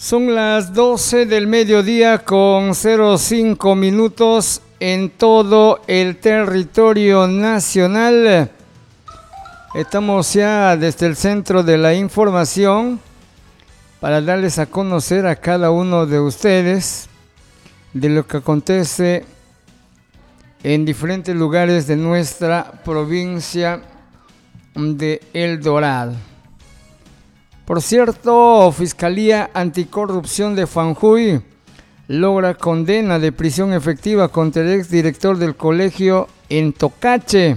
Son las 12 del mediodía con 05 minutos en todo el territorio nacional. Estamos ya desde el centro de la información para darles a conocer a cada uno de ustedes de lo que acontece en diferentes lugares de nuestra provincia de El Dorado. Por cierto, Fiscalía Anticorrupción de Fanjuy logra condena de prisión efectiva contra el exdirector del colegio en Tocache.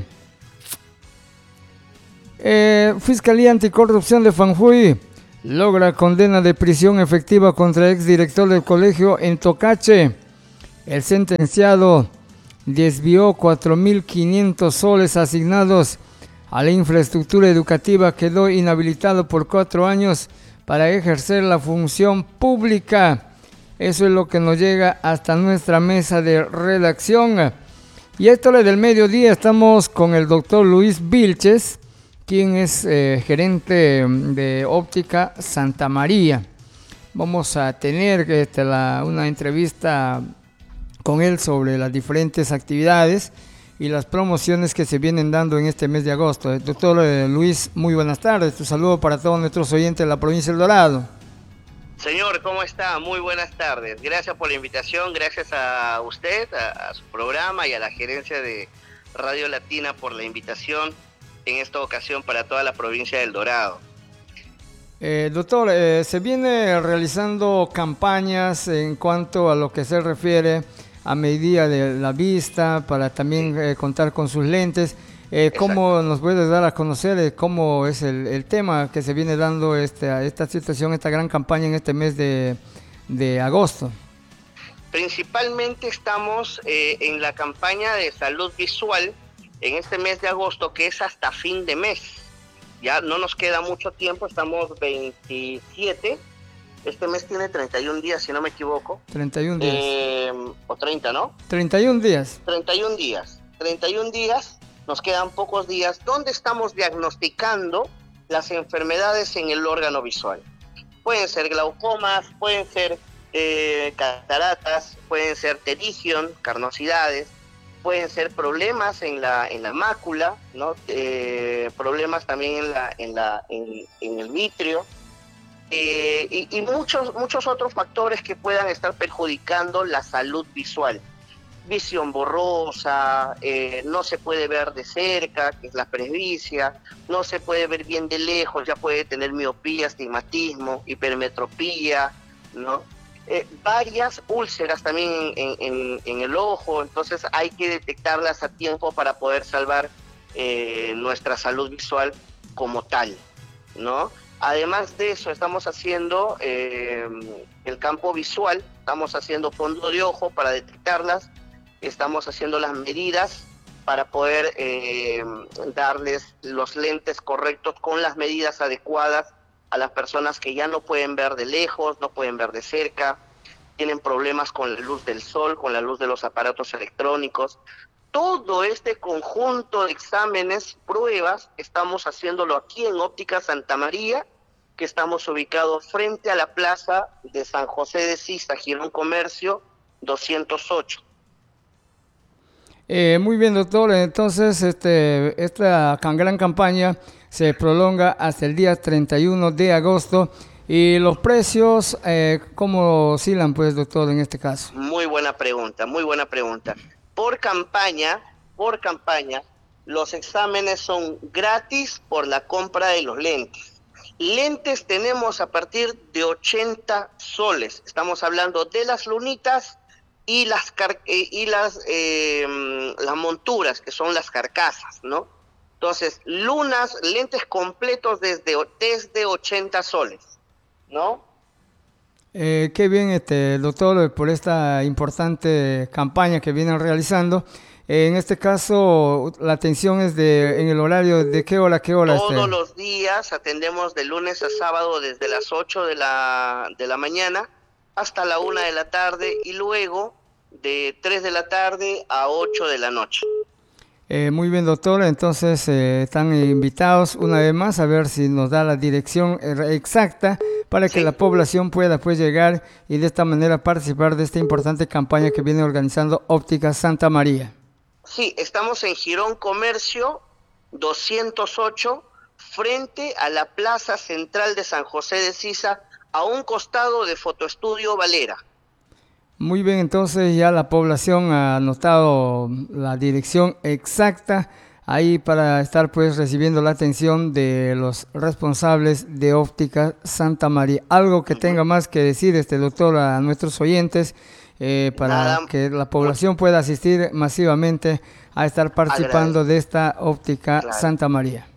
Fiscalía Anticorrupción de Fanjuy logra condena de prisión efectiva contra el exdirector del colegio en Tocache. El sentenciado desvió 4.500 soles asignados a la infraestructura educativa, quedó inhabilitado por 4 años para ejercer la función pública. Eso es lo que nos llega hasta nuestra mesa de redacción. Y a esto del mediodía estamos con el doctor Luis Vilches, quien es gerente de Óptica Santa María. Vamos a tener una entrevista con él sobre las diferentes actividades y las promociones que se vienen dando en este mes de agosto. Doctor Luis, muy buenas tardes. Tu saludo para todos nuestros oyentes de la provincia del Dorado. Señor, ¿cómo está? Muy buenas tardes. Gracias por la invitación, gracias a usted, a su programa y a la gerencia de Radio Latina por la invitación en esta ocasión para toda la provincia del Dorado. Doctor, se viene realizando campañas en cuanto a lo que se refiere a medida de la vista, para también contar con sus lentes. ¿Cómo nos puedes dar a conocer cómo es el tema que se viene dando esta situación, esta gran campaña en este mes de agosto? Principalmente estamos en la campaña de salud visual en este mes de agosto, que es hasta fin de mes. Ya no nos queda mucho tiempo, estamos 27. Este mes tiene 31 días, si no me equivoco. 31 días. O 30, ¿no? 31 días. 31 días. 31 días, nos quedan pocos días, donde estamos diagnosticando las enfermedades en el órgano visual. Pueden ser glaucomas, pueden ser cataratas, pueden ser pterygium, carnosidades, pueden ser problemas en la mácula, ¿no? Problemas también en el vitrio. Y muchos otros factores que puedan estar perjudicando la salud visual. Visión borrosa, no se puede ver de cerca, que es la presbicia, no se puede ver bien de lejos, ya puede tener miopía, astigmatismo, hipermetropía, ¿no? Varias úlceras también en el ojo, entonces hay que detectarlas a tiempo para poder salvar nuestra salud visual como tal, ¿no? Además de eso, estamos haciendo el campo visual, estamos haciendo fondo de ojo para detectarlas, estamos haciendo las medidas para poder darles los lentes correctos con las medidas adecuadas a las personas que ya no pueden ver de lejos, no pueden ver de cerca, tienen problemas con la luz del sol, con la luz de los aparatos electrónicos. Todo este conjunto de exámenes, pruebas, estamos haciéndolo aquí en Óptica Santa María, que estamos ubicados frente a la plaza de San José de Sisa, Girón Comercio 208. Muy bien, doctor. Entonces, esta gran campaña se prolonga hasta el día 31 de agosto. ¿Y los precios cómo oscilan, pues, doctor, en este caso? Muy buena pregunta, muy buena pregunta. Por campaña, los exámenes son gratis por la compra de los lentes. Lentes tenemos a partir de 80 soles. Estamos hablando de las lunitas y las monturas, que son las carcasas, ¿no? Entonces, lentes completos desde 80 soles, ¿no? Qué bien, doctor, por esta importante campaña que vienen realizando. En este caso, la atención es en el horario de qué hora a qué hora. Todos los días atendemos de lunes a sábado desde las 8 de la mañana hasta la 1 de la tarde y luego de 3 de la tarde a 8 de la noche. Muy bien, doctor. Entonces están invitados una vez más a ver si nos da la dirección exacta para que Sí, la población pueda pues llegar y de esta manera participar de esta importante campaña que viene organizando Óptica Santa María. sí, estamos en Girón Comercio 208, frente a la Plaza Central de San José de Sisa, a un costado de Fotoestudio Valera. Muy bien, entonces ya la población ha anotado la dirección exacta ahí para estar pues recibiendo la atención de los responsables de Óptica Santa María. Algo que tenga más que decir este doctor a nuestros oyentes para Nada, que la población pueda asistir masivamente a estar participando de esta Óptica claro. Santa María.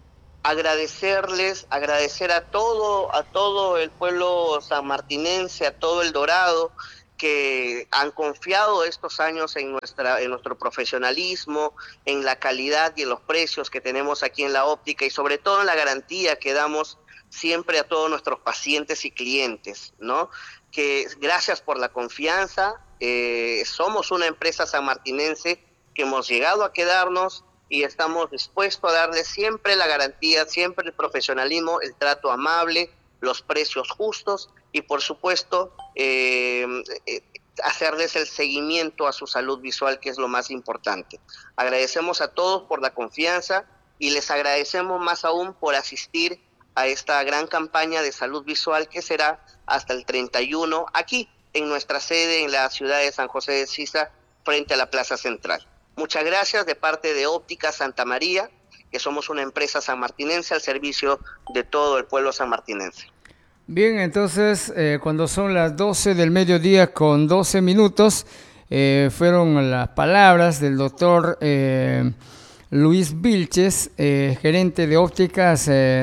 Agradecer a todo el pueblo sanmartinense, a todo el Dorado, que han confiado estos años en nuestro profesionalismo, en la calidad y en los precios que tenemos aquí en la óptica y sobre todo en la garantía que damos siempre a todos nuestros pacientes y clientes, ¿no? Que gracias por la confianza, somos una empresa sanmartinense que hemos llegado a quedarnos y estamos dispuestos a darles siempre la garantía, siempre el profesionalismo, el trato amable, los precios justos y por supuesto hacerles el seguimiento a su salud visual, que es lo más importante. Agradecemos a todos por la confianza y les agradecemos más aún por asistir a esta gran campaña de salud visual que será hasta el 31 aquí en nuestra sede en la ciudad de San José de Sisa, frente a la Plaza Central. Muchas gracias de parte de Óptica Santa María, que somos una empresa sanmartinense al servicio de todo el pueblo sanmartinense. Bien, entonces cuando son las 12 del mediodía con 12 minutos, fueron las palabras del doctor Luis Vilches, gerente de ópticas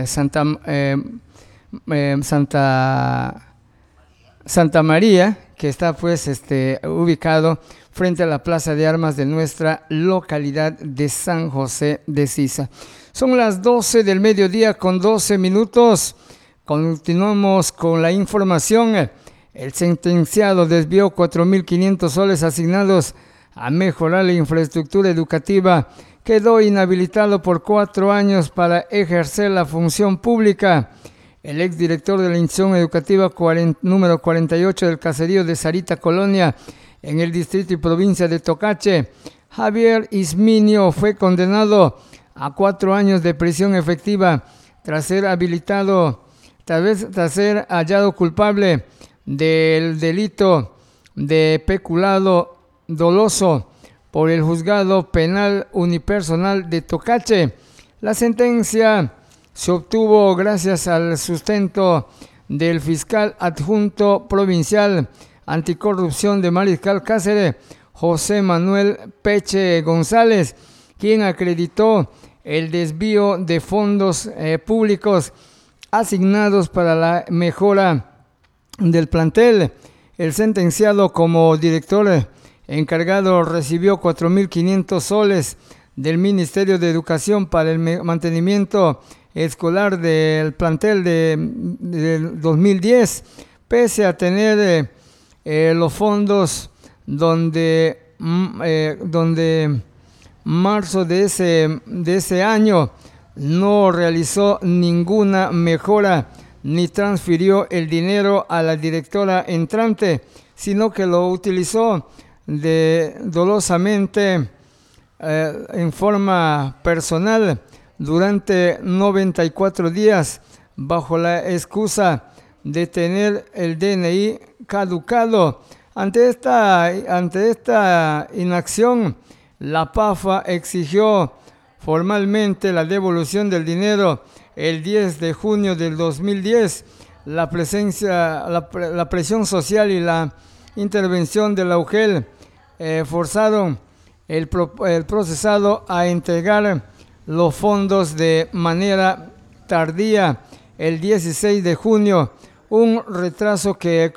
Santa María, que está pues ubicado frente a la Plaza de Armas de nuestra localidad de San José de Sisa. Son las 12 del mediodía con 12 minutos. Continuamos con la información. El sentenciado desvió 4.500 soles asignados a mejorar la infraestructura educativa. Quedó inhabilitado por 4 años para ejercer la función pública. El exdirector de la institución educativa número 48 del caserío de Sarita Colonia, en el distrito y provincia de Tocache, Javier Isminio, fue condenado a 4 años de prisión efectiva tras ser hallado culpable del delito de peculado doloso por el juzgado penal unipersonal de Tocache. La sentencia se obtuvo gracias al sustento del fiscal adjunto provincial anticorrupción de Mariscal Cáceres, José Manuel Peche González, quien acreditó el desvío de fondos públicos asignados para la mejora del plantel. El sentenciado como director encargado recibió 4.500 soles del Ministerio de Educación para el mantenimiento escolar del plantel del 2010, pese a tener los fondos donde marzo de ese año no realizó ninguna mejora ni transfirió el dinero a la directora entrante, sino que lo utilizó dolosamente en forma personal durante 94 días bajo la excusa de tener el DNI caducado. Ante esta inacción, la PAFA exigió formalmente la devolución del dinero el 10 de junio del 2010. La presión social y la intervención de la UGEL forzaron el procesado a entregar los fondos de manera tardía el 16 de junio, un retraso que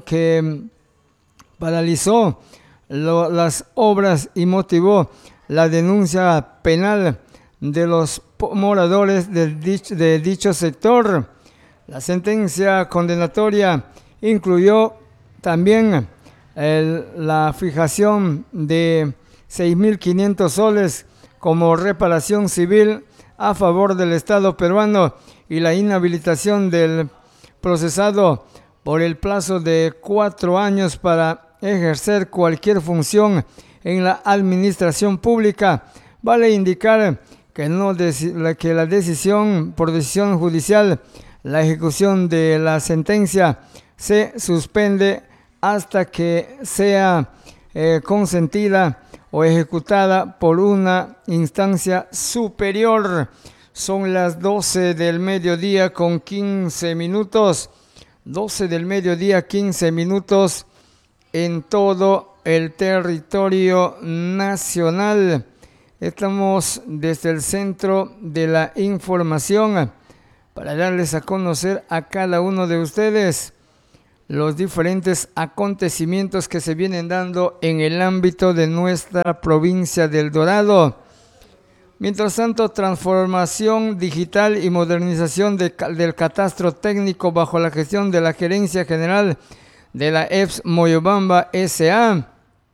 paralizó las obras y motivó la denuncia penal de los moradores de dicho sector. La sentencia condenatoria incluyó también la fijación de 6.500 soles como reparación civil a favor del Estado peruano y la inhabilitación del procesado por el plazo de 4 años para ejercer cualquier función en la administración pública. Vale indicar que la decisión, por decisión judicial, la ejecución de la sentencia se suspende hasta que sea consentida o ejecutada por una instancia superior. Son las 12 del mediodía con 15 minutos. 12 del mediodía, 15 minutos en todo el territorio nacional. Estamos desde el centro de la información para darles a conocer a cada uno de ustedes los diferentes acontecimientos que se vienen dando en el ámbito de nuestra provincia del Dorado. Mientras tanto, transformación digital y modernización del catastro técnico bajo la gestión de la Gerencia General de la EPS Moyobamba S.A.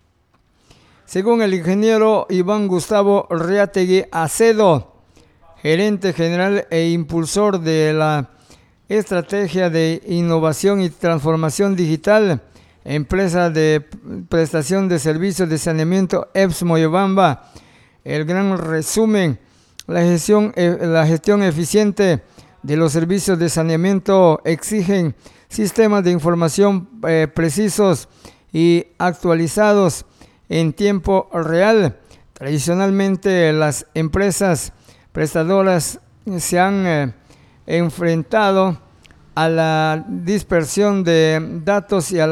Según el ingeniero Iván Gustavo Reategui Acedo, gerente general e impulsor de la Estrategia de Innovación y Transformación Digital, empresa de prestación de servicios de saneamiento EPS Moyobamba, el gran resumen, la gestión eficiente de los servicios de saneamiento exigen sistemas de información precisos y actualizados en tiempo real. Tradicionalmente las empresas prestadoras se han enfrentado a la dispersión de datos y a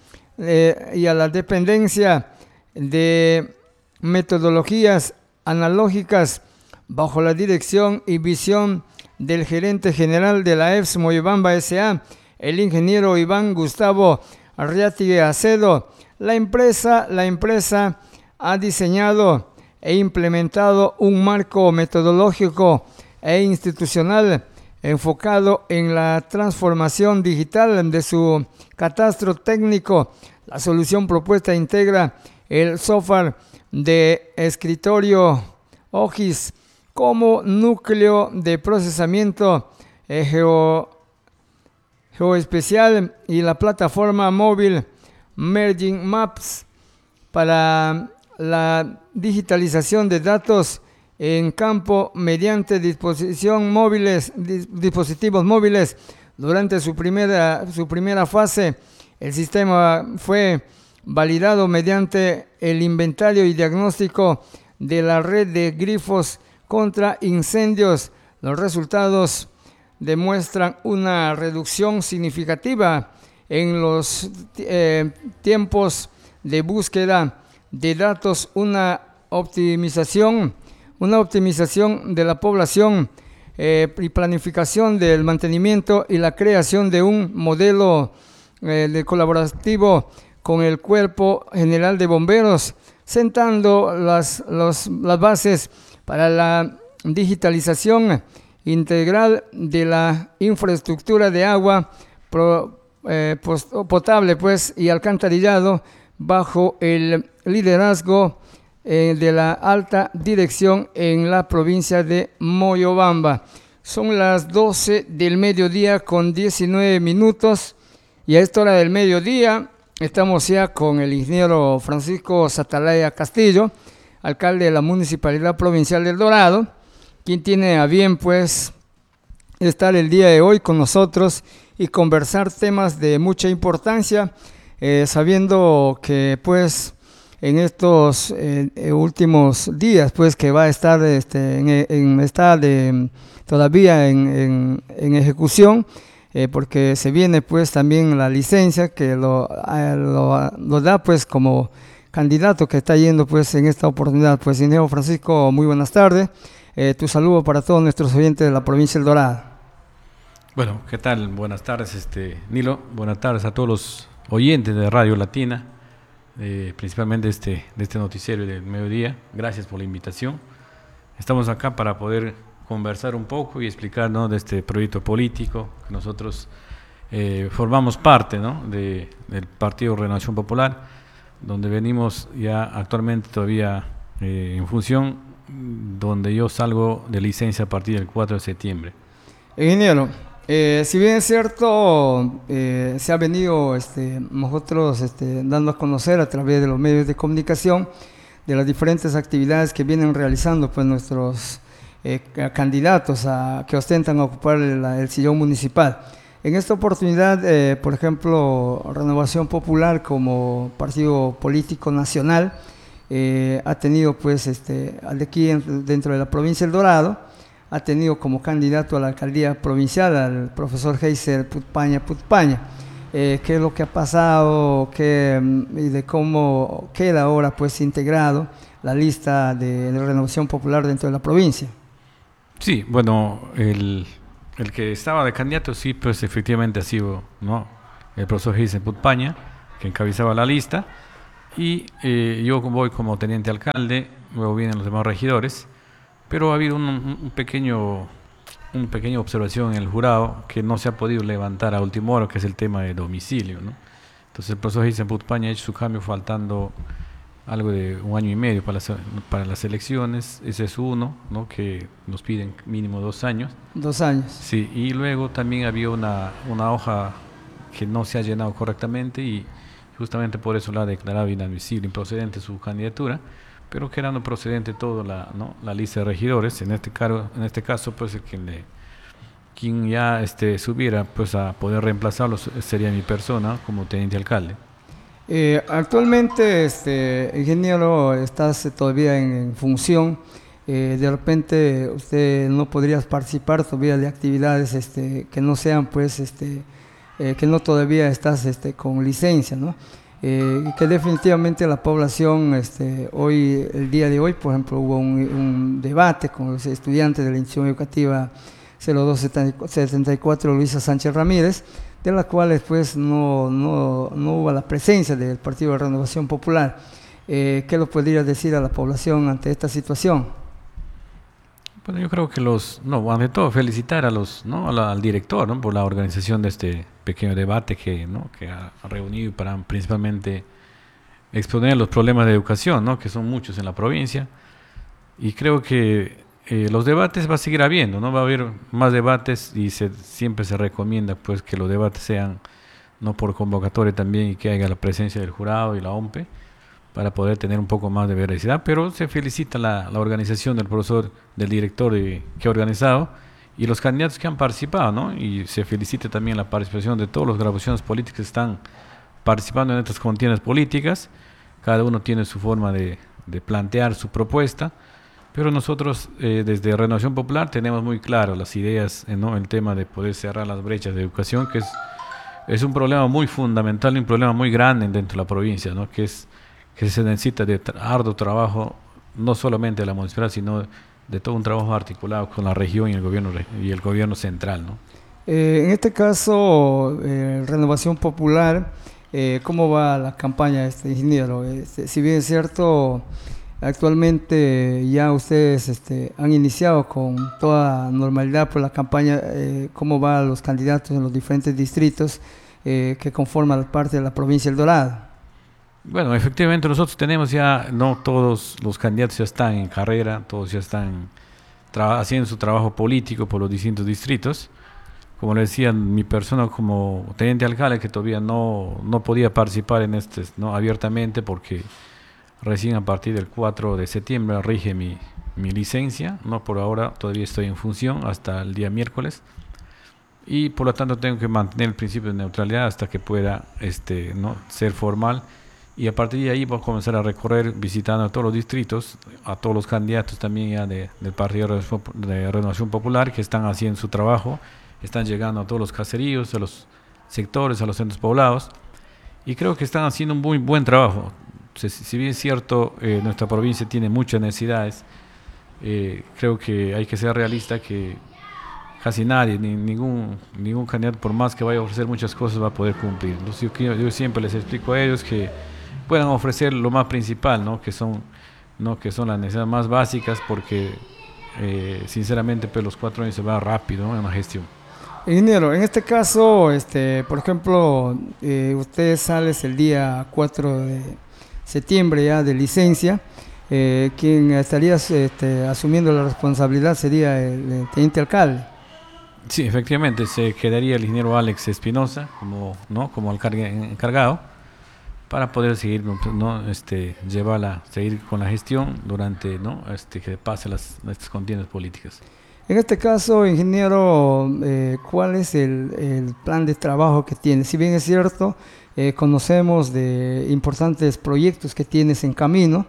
la dependencia de metodologías analógicas bajo la dirección y visión del gerente general de la EPS Moyobamba S.A., el ingeniero Iván Gustavo Arriategui Acedo. La empresa ha diseñado e implementado un marco metodológico e institucional enfocado en la transformación digital de su catastro técnico. La solución propuesta integra el software de escritorio OGIS como núcleo de procesamiento geoespecial y la plataforma móvil Merging Maps para la digitalización de datos en campo mediante dispositivos móviles. Durante su primera fase, el sistema fue validado mediante el inventario y diagnóstico de la red de grifos contra incendios. Los resultados demuestran una reducción significativa en los tiempos de búsqueda de datos, una optimización de la población y planificación del mantenimiento y la creación de un modelo de colaborativo con el Cuerpo General de Bomberos, sentando las bases para la digitalización integral de la infraestructura de agua potable y alcantarillado bajo el liderazgo de la alta dirección en la provincia de Moyobamba. Son las 12 del mediodía con 19 minutos y a esta hora del mediodía estamos ya con el ingeniero Francisco Satalaya Castillo, alcalde de la Municipalidad Provincial del Dorado, quien tiene a bien estar el día de hoy con nosotros y conversar temas de mucha importancia, sabiendo que en estos últimos días que va a estar todavía en ejecución, porque se viene también la licencia que lo da como candidato que está yendo en esta oportunidad. Ingeniero Francisco, muy buenas tardes. Tu saludo para todos nuestros oyentes de la provincia del Dorado. Bueno, ¿qué tal? Buenas tardes, Nilo. Buenas tardes a todos los oyentes de Radio Latina, principalmente de este noticiero del mediodía. Gracias por la invitación. Estamos acá para poder conversar un poco y explicar, ¿no?, de este proyecto político que nosotros formamos parte, ¿no?, del Partido Renovación Popular, donde venimos ya actualmente todavía en función donde yo salgo de licencia a partir del 4 de septiembre. Ingeniero, si bien es cierto, se ha venido nosotros dando a conocer a través de los medios de comunicación de las diferentes actividades que vienen realizando pues nuestros candidatos que ostentan a ocupar el sillón municipal. En esta oportunidad, por ejemplo, Renovación Popular como partido político nacional ha tenido pues al de aquí dentro de la provincia del Dorado, ha tenido como candidato a la alcaldía provincial al profesor Heiser Putpaña. ¿Qué es lo que ha pasado y de cómo queda ahora pues integrado la lista de Renovación Popular dentro de la provincia? Sí, bueno, el que estaba de candidato, sí, pues efectivamente ha sido, ¿no?, el profesor Heiser Putpaña, que encabezaba la lista, y yo voy como teniente alcalde, luego vienen los demás regidores, pero ha habido una pequeña observación en el jurado que no se ha podido levantar a último hora, que es el tema de domicilio, ¿no? Entonces el profesor Heiser Putpaña ha hecho su cambio faltando algo de 1 año y medio para las elecciones. Ese es uno, ¿no?, que nos piden mínimo 2 años. 2 años. Sí, y luego también había una hoja que no se ha llenado correctamente y justamente por eso la ha declarado inadmisible, improcedente su candidatura, pero quedando procedente toda la lista de regidores. En este caso pues quien ya subiera pues a poder reemplazarlo sería mi persona como teniente alcalde. Actualmente, ingeniero, estás todavía en función. De repente usted no podría participar todavía de actividades que no sean pues que no todavía estás con licencia, ¿no? Y que definitivamente la población hoy, el día de hoy, por ejemplo, hubo un debate con los estudiantes de la institución educativa 0274 Luisa Sánchez Ramírez, de las cuales pues no hubo la presencia del Partido de Renovación Popular. ¿Qué lo podría decir a la población ante esta situación? Bueno, yo creo que ante todo felicitar al director, ¿no?, por la organización de este pequeño debate que ha reunido para principalmente exponer los problemas de educación, ¿no?, que son muchos en la provincia, y creo que los debates va a seguir habiendo, ¿no? Va a haber más debates y siempre se recomienda pues que los debates sean no por convocatoria también y que haya la presencia del jurado y la OMPE para poder tener un poco más de veracidad, pero se felicita la organización del profesor, del director que ha organizado y los candidatos que han participado, ¿no? Y se felicita también la participación de todas las graduaciones políticas que están participando en estas contiendas políticas. Cada uno tiene su forma de plantear su propuesta, pero nosotros desde Renovación Popular tenemos muy claro las ideas, ¿no?, el tema de poder cerrar las brechas de educación, que es un problema muy fundamental, un problema muy grande dentro de la provincia, ¿no?, que se necesita de arduo trabajo, no solamente de la municipalidad, sino de todo un trabajo articulado con la región y el gobierno central, ¿no? En este caso, Renovación Popular, ¿cómo va la campaña, ingeniero? Si bien es cierto, actualmente ya ustedes han iniciado con toda normalidad por la campaña, ¿cómo van los candidatos en los diferentes distritos que conforman parte de la provincia del Dorado? Bueno, efectivamente nosotros tenemos ya, no todos los candidatos ya están en carrera, todos ya están haciendo su trabajo político por los distintos distritos. Como le decía, mi persona como teniente alcalde, que todavía no podía participar en ¿no?, abiertamente, porque recién a partir del 4 de septiembre rige mi licencia, no, por ahora todavía estoy en función hasta el día miércoles, y por lo tanto tengo que mantener el principio de neutralidad hasta que pueda ¿no?, ser formal. Y a partir de ahí voy a comenzar a recorrer visitando a todos los distritos, a todos los candidatos también ya del Partido de Renovación Popular que están haciendo su trabajo, están llegando a todos los caseríos, a los sectores, a los centros poblados, y creo que están haciendo un muy buen trabajo. Si bien es cierto, nuestra provincia tiene muchas necesidades, creo que hay que ser realista que casi nadie, ningún candidato, por más que vaya a ofrecer muchas cosas, va a poder cumplir. Entonces yo siempre les explico a ellos que puedan ofrecer lo más principal, ¿no?, que son las necesidades más básicas, porque sinceramente pues los 4 años se va rápido, ¿no?, en la gestión. Ingeniero, en este caso, por ejemplo, usted sale el día 4 de septiembre ya de licencia. quien estaría asumiendo la responsabilidad sería el teniente alcalde. Sí, efectivamente, se quedaría el ingeniero Alex Espinosa como, ¿no?, como encargado para poder seguir, ¿no?, seguir con la gestión durante, ¿no?, que pase estas contiendas políticas. En este caso, ingeniero, ¿cuál es el plan de trabajo que tiene? Si bien es cierto, conocemos de importantes proyectos que tienes en camino,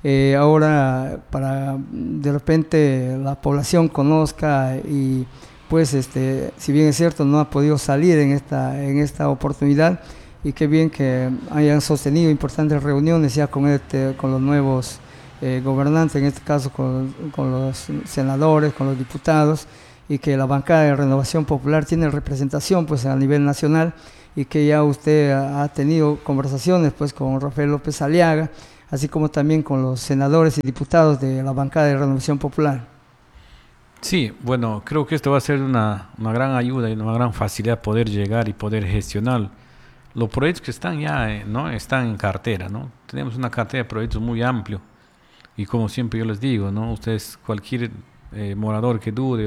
ahora para de repente la población conozca y pues si bien es cierto no ha podido salir en esta oportunidad, y qué bien que hayan sostenido importantes reuniones ya con los nuevos gobernantes, en este caso con los senadores, con los diputados, y que la bancada de Renovación Popular tiene representación pues a nivel nacional, y que ya usted ha tenido conversaciones pues con Rafael López Aliaga, así como también con los senadores y diputados de la bancada de Renovación Popular. Sí, bueno, creo que esto va a ser una gran ayuda y una gran facilidad poder llegar y poder gestionar los proyectos que están ya, ¿no?, están en cartera, ¿no? Tenemos una cartera de proyectos muy amplio y como siempre yo les digo, ¿no?, ustedes, cualquier morador que dude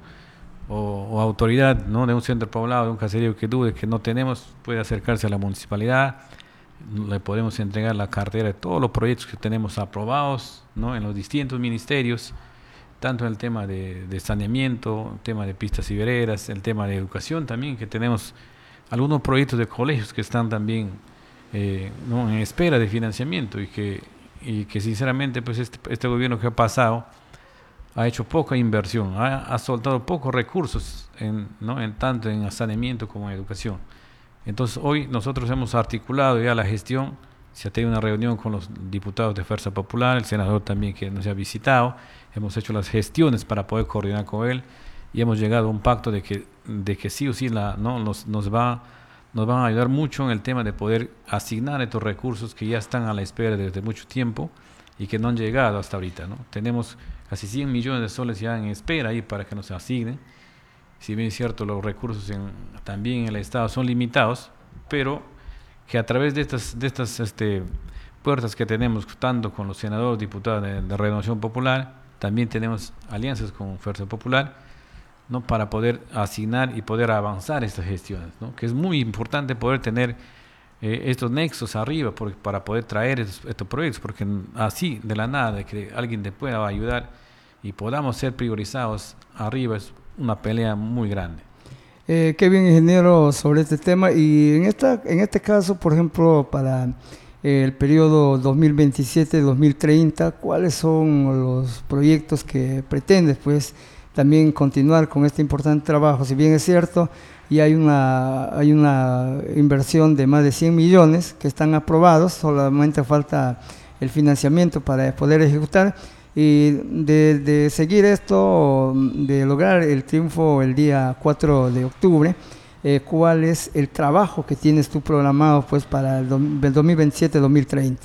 o autoridad, ¿no?, de un centro poblado, de un caserío que dude que no tenemos, puede acercarse a la municipalidad, le podemos entregar la cartera de todos los proyectos que tenemos aprobados, ¿no?, en los distintos ministerios, tanto en el tema de saneamiento, el tema de pistas y veredas, el tema de educación también, que tenemos algunos proyectos de colegios que están también ¿no?, en espera de financiamiento y que sinceramente pues este gobierno que ha pasado ha hecho poca inversión, ha soltado pocos recursos ¿no?, tanto en saneamiento como en educación. Entonces hoy nosotros hemos articulado ya la gestión, se ha tenido una reunión con los diputados de Fuerza Popular, el senador también que nos ha visitado, hemos hecho las gestiones para poder coordinar con él y hemos llegado a un pacto de que sí o sí ¿no?, nos van a ayudar mucho en el tema de poder asignar estos recursos que ya están a la espera desde mucho tiempo y que no han llegado hasta ahorita, ¿no? Tenemos casi 100 millones de soles ya en espera ahí para que nos asignen. Si bien es cierto, los recursos también en el Estado son limitados, pero que a través de estas puertas que tenemos, tanto con los senadores, diputados de Renovación Popular, también tenemos alianzas con Fuerza Popular, ¿no?, para poder asignar y poder avanzar estas gestiones, ¿no?, que es muy importante poder tener estos nexos arriba para poder traer estos proyectos, porque así de la nada, de que alguien te pueda ayudar y podamos ser priorizados arriba, es una pelea muy grande. Qué bien, ingeniero, sobre este tema. Y en este caso, por ejemplo, para el periodo 2027-2030, ¿cuáles son los proyectos que pretendes pues también continuar con este importante trabajo? Si bien es cierto, y hay una inversión de más de 100 millones que están aprobados, solamente falta el financiamiento para poder ejecutar, y de seguir esto, de lograr el triunfo el día 4 de octubre, ¿cuál es el trabajo que tienes tú programado pues para el 2027-2030?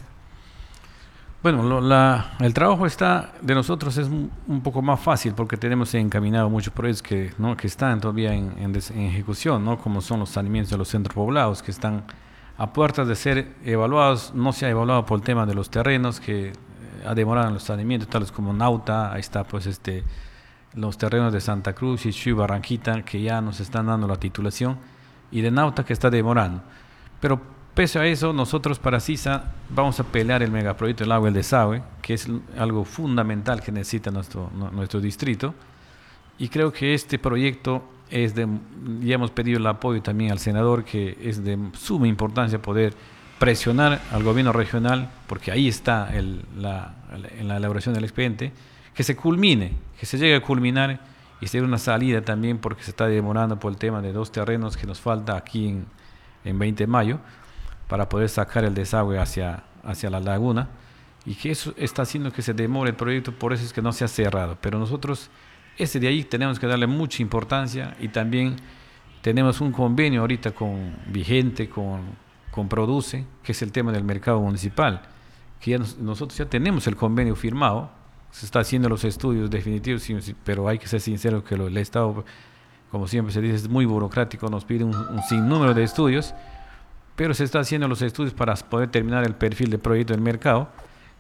Bueno, el trabajo de nosotros es un poco más fácil porque tenemos encaminado muchos proyectos que están todavía en ejecución, ¿no?, como son los saneamientos de los centros poblados, que están a puertas de ser evaluados. No se ha evaluado por el tema de los terrenos, que ha demorado en los saneamientos, tales como Nauta. Ahí está pues los terrenos de Santa Cruz y Chuy Barranquita, que ya nos están dando la titulación, y de Nauta, que está demorando. Pero pese a eso, nosotros para CISA vamos a pelear el megaproyecto del agua y el desagüe, que es algo fundamental que necesita nuestro distrito, y creo que este proyecto ya hemos pedido el apoyo también al senador, que es de suma importancia poder presionar al gobierno regional, porque ahí está en la elaboración del expediente, que se culmine, que se llegue a culminar y se dé una salida también, porque se está demorando por el tema de 2 terrenos que nos falta aquí en 20 de mayo, para poder sacar el desagüe hacia la laguna, y que eso está haciendo que se demore el proyecto, por eso es que no se ha cerrado. Pero nosotros, de ahí tenemos que darle mucha importancia, y también tenemos un convenio ahorita vigente con Produce, que es el tema del mercado municipal, que nosotros ya tenemos el convenio firmado, se está haciendo los estudios definitivos, pero hay que ser sincero que el Estado, como siempre se dice, es muy burocrático, nos pide un sinnúmero de estudios, pero se está haciendo los estudios para poder terminar el perfil de proyecto del mercado,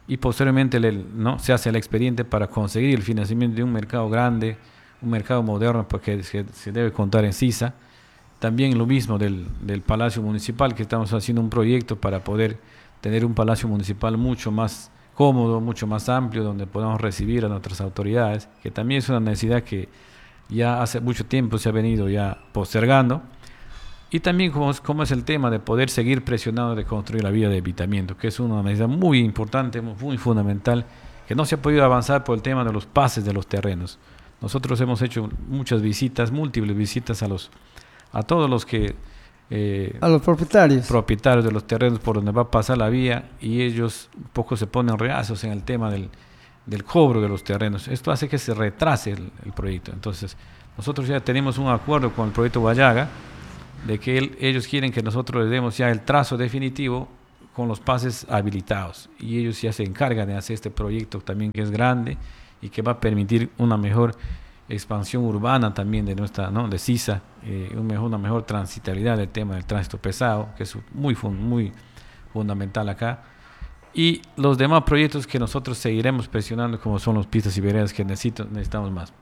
y posteriormente ¿no? se hace el expediente para conseguir el financiamiento de un mercado grande, un mercado moderno, porque se debe contar en Sisa. También lo mismo del Palacio Municipal, que estamos haciendo un proyecto para poder tener un Palacio Municipal mucho más cómodo, mucho más amplio, donde podamos recibir a nuestras autoridades, que también es una necesidad que ya hace mucho tiempo se ha venido ya postergando. Y también como es el tema de poder seguir presionando de construir la vía de evitamiento, que es una necesidad muy importante, muy fundamental, que no se ha podido avanzar por el tema de los pases de los terrenos. Nosotros hemos hecho muchas visitas, múltiples visitas a todos los que... a los propietarios de los terrenos por donde va a pasar la vía, y ellos un poco se ponen reacios en el tema del cobro de los terrenos. Esto hace que se retrase el proyecto. Entonces, nosotros ya tenemos un acuerdo con el proyecto Guayaga, de que ellos quieren que nosotros les demos ya el trazo definitivo con los pases habilitados, y ellos ya se encargan de hacer este proyecto también, que es grande y que va a permitir una mejor expansión urbana también de nuestra, ¿no? de Sisa, una mejor transitabilidad del tema del tránsito pesado, que es muy fundamental acá, y los demás proyectos que nosotros seguiremos presionando, como son los pistas y veredas, que necesitamos más.